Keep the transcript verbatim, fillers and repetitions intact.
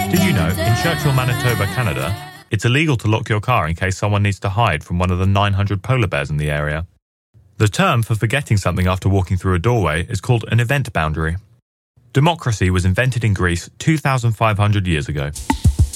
Did you know, in Churchill, Manitoba, Canada, it's illegal to lock your car in case someone needs to hide from one of the nine hundred polar bears in the area? The term for forgetting something after walking through a doorway is called an event boundary. Democracy was invented in Greece two thousand five hundred years ago.